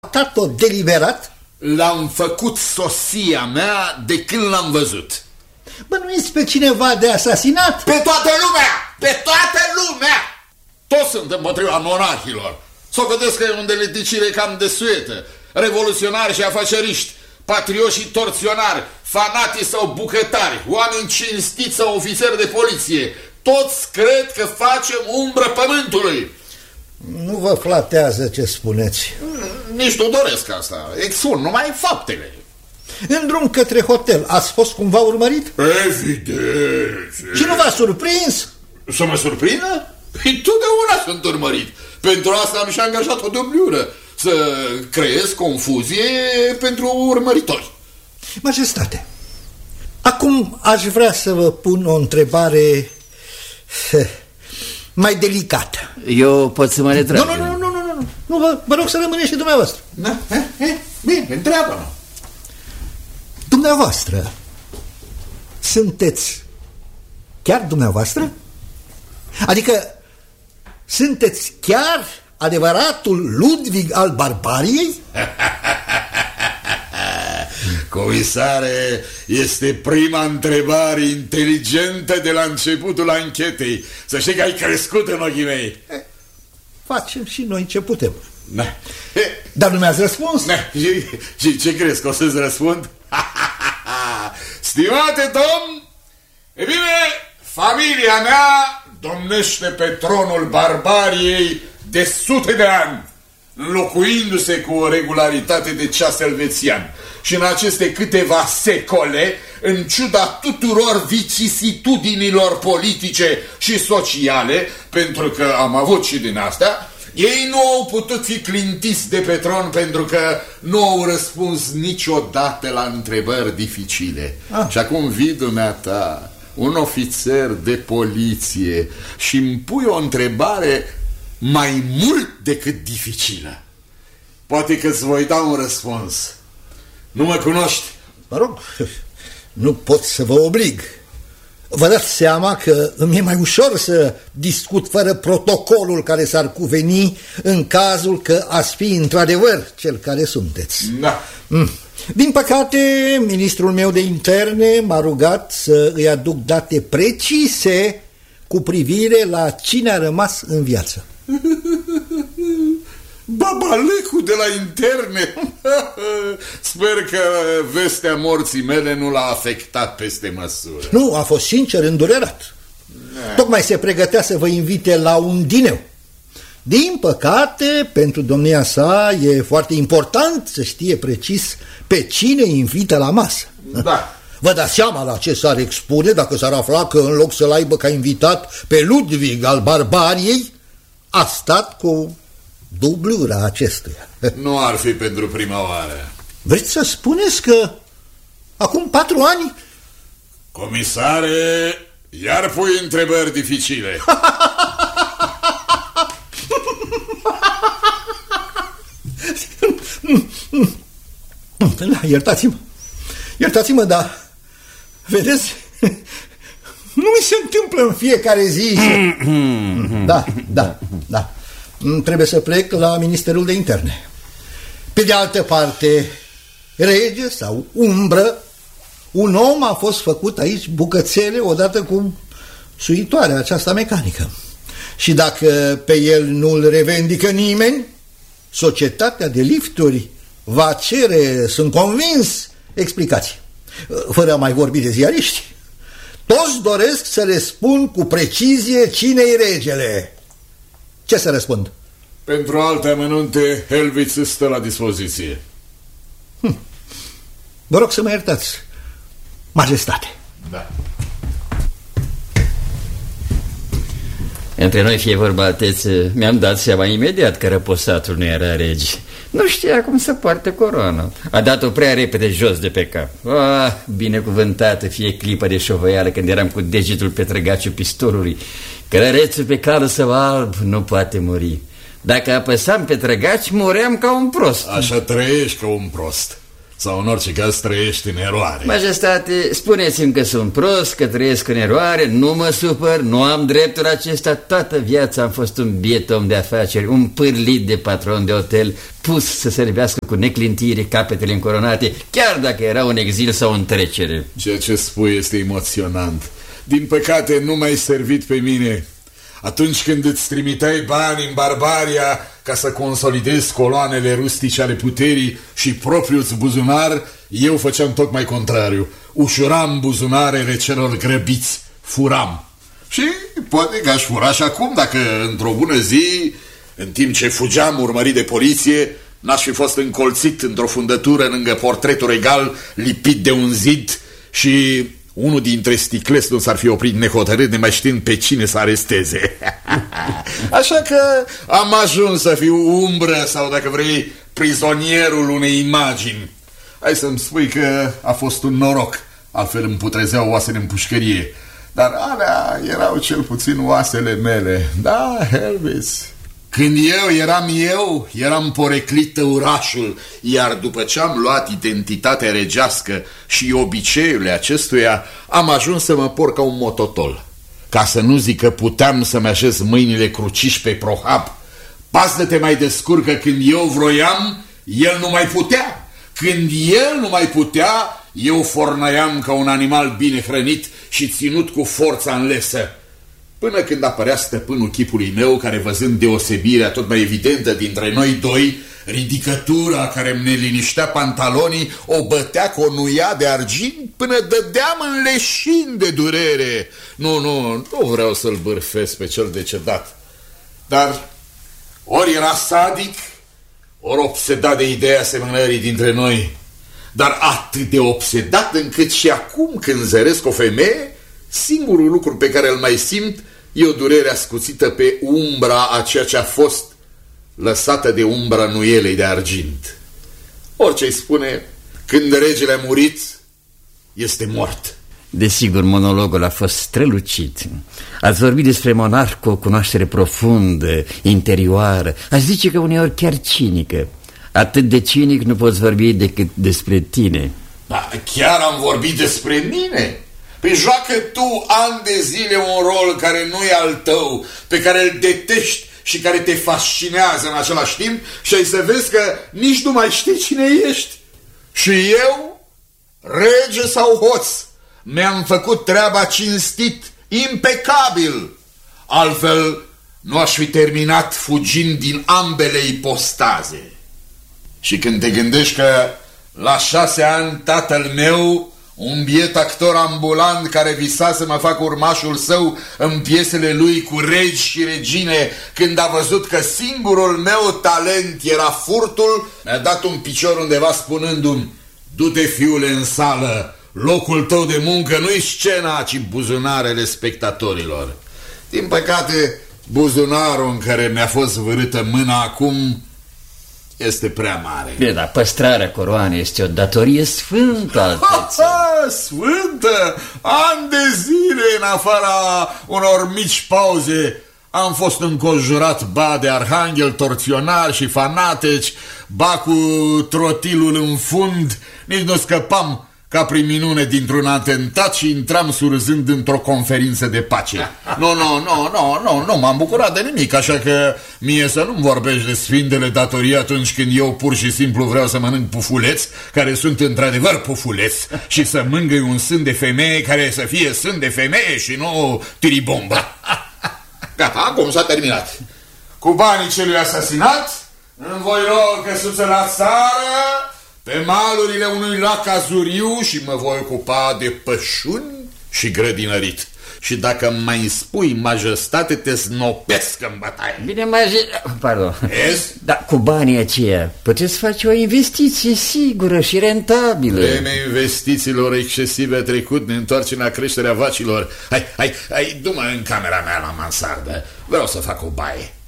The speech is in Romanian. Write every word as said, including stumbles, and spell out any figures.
dat-o deliberat? L-am făcut soția mea de când l-am văzut. Bănuiți pe cineva de asasinat? Pe toată lumea! Pe toată lumea! Toți sunt împotriva monarhilor. S-o vedeți că e un deleticire cam de suetă. Revoluționari și afaceriști, patrioși și torționari, fanatici sau bucătari, oameni cinstiți sau ofițeri de poliție. Toți cred că facem umbră pământului. Nu vă flatează ce spuneți. Nici nu doresc asta. Expun numai faptele. În drum către hotel ați fost cumva urmărit? Evident. Și nu v-a surprins? Să mă surprindă? Păi totdeauna sunt urmărit. Pentru asta am și angajat o dublură, să creez confuzie pentru urmăritori. Majestate, acum aș vrea să vă pun o întrebare mai delicată. Eu pot să mă retrag? Nu, nu, nu, nu, nu, nu. nu vă, vă rog să rămâneți și dumneavoastră. Da? Eh, eh, bine, întreabă-mă. Dumneavoastră sunteți chiar dumneavoastră? Adică sunteți chiar adevăratul Ludwig al Barbariei? Comisare, este prima întrebare inteligentă de la începutul anchetei. Să știi că ai crescut în ochii mei. Facem și noi ce putem. Da. Dar nu mi-ați răspuns. Da. Și, și ce crezi că o să-ți răspund? Stimate domn, e bine, familia mea domnește pe tronul Barbariei de sute de ani, înlocuindu-se cu o regularitate de ceas elvețian. Și în aceste câteva secole, în ciuda tuturor vicisitudinilor politice și sociale, pentru că am avut și din astea, ei nu au putut fi clintiți de pe tron pentru că nu au răspuns niciodată la întrebări dificile. Ah. Și acum vii dumneata, un ofițer de poliție, și îmi pui o întrebare mai mult decât dificilă. Poate că îți voi da un răspuns. Nu mă cunoști? Mă rog, nu pot să vă oblig. Vă dați seama că îmi e mai ușor să discut fără protocolul care s-ar cuveni în cazul că ați fi într-adevăr cel care sunteți. Da. Din păcate, ministrul meu de interne m-a rugat să îi aduc date precise cu privire la cine a rămas în viață. Babalecul de la interne. Sper că vestea morții mele nu l-a afectat peste măsură. Nu, a fost sincer îndurerat. Ne. Tocmai se pregătea să vă invite la un dineu. Din păcate, pentru domnia sa e foarte important să știe precis pe cine invită la masă. Da. Vă dați seama la ce s-ar expune dacă s-ar afla că în loc să-l aibă ca invitat pe Ludwig al Barbariei, a stat cu dublura acestuia. Nu ar fi pentru prima oară. Vreți să spuneți că acum patru ani? Comisare, iar pui întrebări dificile. Iertați-mă, iertați-mă, dar vedeți, nu mi se întâmplă în fiecare zi. Da, da, da. Trebuie să plec la Ministerul de Interne. Pe de altă parte, rege sau umbră, un om a fost făcut aici bucățele odată cu suitoarea aceasta mecanică. Și dacă pe el nu-l revendică nimeni, societatea de lifturi va cere, sunt convins, explicații. Fără a mai vorbi de ziariști. Toți doresc să răspund cu precizie cine-i regele. Ce să răspund? Pentru alte amănunte, Helviț stă la dispoziție. Hm. Vă rog să mă iertați, majestate. Da. Între noi fie vorba, altețe, mi-am dat seama imediat că răposatul nu era rege. Nu știa cum să poarte coroana. A dat-o prea repede jos de pe cap. Ah, binecuvântată fie clipa de șovăială când eram cu degetul pe trăgaciul pistolului. Călărețul pe cală său alb nu poate muri. Dacă apăsam pe trăgaci, muream ca un prost. Așa trăiești ca un prost. sau în orice caz trăiești în eroare. Majestate, spuneți-mi că sunt prost, că trăiesc în eroare, nu mă supăr, nu am dreptul acesta. Toată viața am fost un biet om de afaceri, un pârlit de patron de hotel, pus să servească cu neclintire capetele încoronate, chiar dacă era un exil sau în trecere. Ceea ce spui este emoționant. Din păcate nu m-ai servit pe mine atunci când îți trimiteai bani în Barbaria ca să consolidezi coloanele rustice ale puterii și propriul-ți buzunar. Eu făceam tocmai contrariu. Ușuram buzunarele celor grăbiți, furam. Și poate că aș fura și acum dacă într-o bună zi, în timp ce fugeam urmărit de poliție, n-aș fi fost încolțit într-o fundătură lângă portretul regal lipit de un zid și unul dintre sticlesi nu s-ar fi oprit nehotărât, nemai știind pe cine să aresteze. Așa că am ajuns să fiu umbră sau, dacă vrei, prizonierul unei imagini. Hai să-mi spui că a fost un noroc, altfel îmi putrezeau oasele în pușcărie. Dar alea erau cel puțin oasele mele. Da, Elvis, când eu eram eu, eram poreclit tăurașul, iar după ce am luat identitatea regească și obiceiurile acestuia, am ajuns să mă porc ca un mototol. Ca să nu zic că puteam să-mi așez mâinile cruciși pe prohab. Pasă-te mai descurcă, când eu vroiam, el nu mai putea. Când el nu mai putea, eu fornăiam ca un animal bine hrănit și ținut cu forța în lesă. Până când apărea stăpânul chipului meu, care, văzând deosebirea tot mai evidentă dintre noi doi, ridicătura care îmi neliniștea pantalonii, o bătea cu o nuia de argint până dădeam înleșind de durere. Nu, nu, nu vreau să-l bârfesc pe cel decedat. Dar ori era sadic, ori obsedat de ideea asemănării dintre noi. Dar atât de obsedat încât și acum, când zăresc o femeie, singurul lucru pe care îl mai simt e o durere ascuțită pe umbra a ceea ce a fost, lăsată de umbra nuielei de argint. Orice-i spune, când regele a murit, este mort. Desigur, monologul a fost strălucit. Ați vorbit despre monarh cu o cunoaștere profundă, interioară, aș zice că uneori chiar cinică. Atât de cinic nu poți vorbi decât despre tine. Da, chiar am vorbit despre mine? Păi joacă tu ani de zile un rol care nu e al tău, pe care îl detești și care te fascinează în același timp și ai să vezi că nici nu mai știi cine ești. Și eu, rege sau hoț, mi-am făcut treaba cinstit, impecabil. Altfel nu aș fi terminat fugind din ambele ipostaze. Și când te gândești că la șase ani tatăl meu, un biet actor ambulant care visa să mă fac urmașul său în piesele lui cu regi și regine, când a văzut că singurul meu talent era furtul, mi-a dat un picior undeva spunându-mi: du-te, fiule, în sală, locul tău de muncă nu-i scena, ci buzunarele spectatorilor. Din păcate, buzunarul în care mi-a fost vârâtă mâna acum este prea mare. Bine, dar păstrarea coroanei este o datorie sfântă, alteță. Sfântă! Ani de zile, în afara unor mici pauze, am fost înconjurat ba de arhanghel torționari și fanatici, ba cu trotilul în fund. Nici nu scăpam ca prin minune dintr-un atentat și intram surzând într-o conferință de pace. Nu, nu, nu, nu, nu, nu m-am bucurat de nimic, așa că mie să nu-mi vorbești de sfintele datorii atunci când eu pur și simplu vreau să mănânc pufuleți, care sunt într-adevăr pufuleți, și să mângâi un sân de femeie care să fie sân de femeie și nu tiribombă. Gata, acum s-a terminat. Cu banii celui asasinat îmi voi lua o căsuță la țară, pe malurile unui lac azuriu, și mă voi ocupa de pășuni și grădinărit. Și dacă îmi mai spui, majestate, te snopesc în bătaie. Bine, majestate... Pardon. Yes? Dar cu banii aceia puteți face o investiție sigură și rentabilă. Vremea investițiilor excesive a trecut, ne întoarcem la creșterea vacilor. Hai, hai, hai, du-mă în camera mea la mansardă. Vreau să fac o baie.